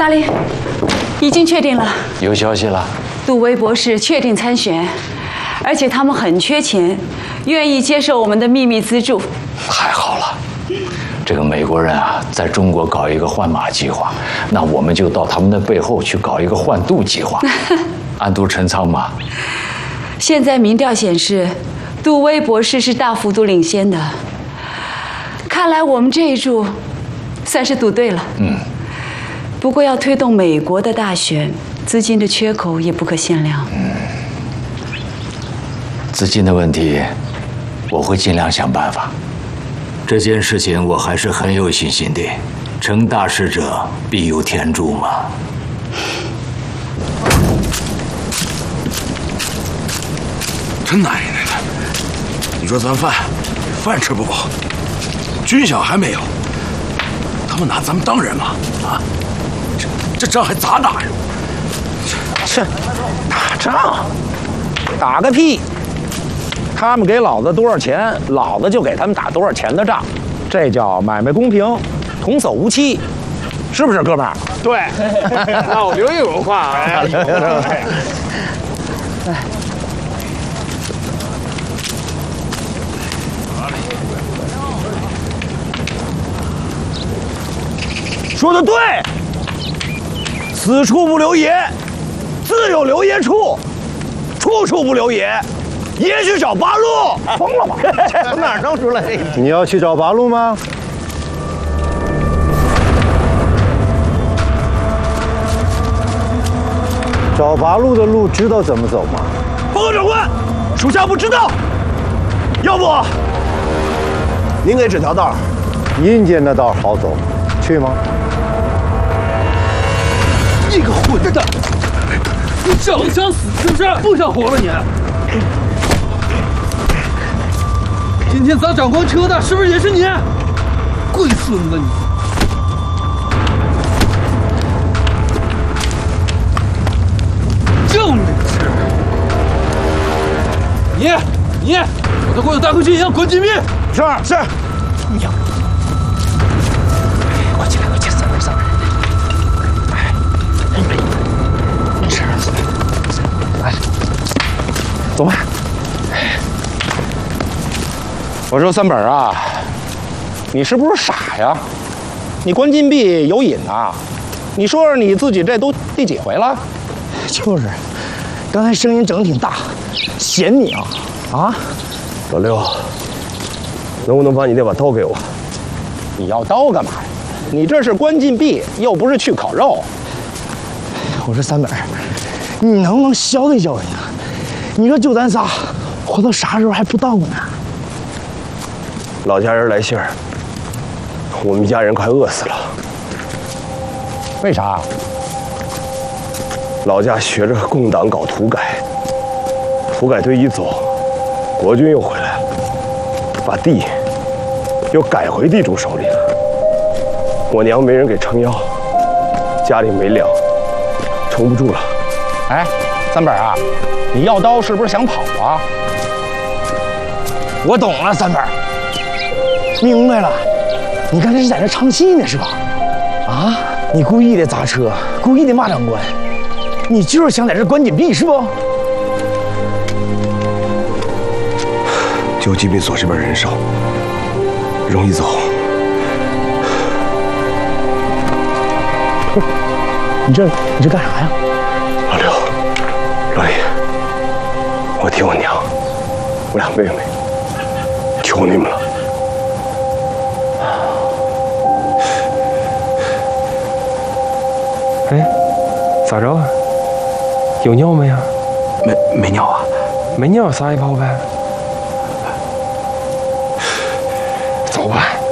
大力，已经确定了。 有消息了？ 杜威博士确定参选，而且他们很缺钱，愿意接受我们的秘密资助。 太好了！这个美国人啊，在中国搞一个换马计划，那我们就到他们的背后去搞一个换杜计划，暗度陈仓嘛。 现在民调显示，杜威博士是大幅度领先的。看来我们这一注算是赌对了。不过要推动美国的大选，资金的缺口也不可限量。 资金的问题，我会尽量想办法。这件事情我还是很有信心的，成大事者必有天助嘛。 真奶奶的！你说咱饭吃不饱，军饷还没有，他们拿咱们当人吗？啊，这仗还咋打呀？ 切，打仗，打个屁！他们给老子多少钱，老子就给他们打多少钱的仗，这叫买卖公平，童叟无欺，是不是，哥们儿？ 对，老刘也有话。哎， 说的对，此处不留爷，自有留爷处，处处不留爷，爷去找八路。疯了吗？哪弄出来这？ 你要去找八路吗？找八路的路知道怎么走吗？ 报告长官，属下不知道。要不，您给指条道。 阴间的道好走，去吗？ 你个混蛋！你想死是不是？不想活了你！今天砸长官车的是不是也是你？龟孙子你！就你这个事！你，我都跟我大哥军一样滚紧密！ 是。 你呀！快起来，三分。 走吧。我说三本啊，你是不是傻呀？你关禁闭有瘾啊？你说说你自己这都第几回了？ 就是，刚才声音整挺大，嫌你啊！啊， 老六，能不能把你那把刀给我？ 你要刀干嘛呀？你这是关禁闭，又不是去烤肉。 我说三本，你能不能消停消停啊？你说就咱仨，活到啥时候还不到呢？ 老家人来信儿，我们家人快饿死了。 为啥？ 老家学着共党搞土改，土改队一走，国军又回来了，把地又改回地主手里了。我娘没人给撑腰，家里没粮，撑不住了。 哎，三本啊，你要刀是不是想跑啊？ 我懂了，三本，明白了，你刚才是在这唱戏呢是吧？啊，你故意的砸车，故意的骂长官，你就是想在这关禁闭是不？ 就禁闭所这边人少，容易走。 你这干啥呀？ 老刘，老李，我替我娘，我俩妹妹，求你们了。 哎，咋着啊？有尿没呀？ 没尿啊？ 没尿撒一泡呗。 走吧。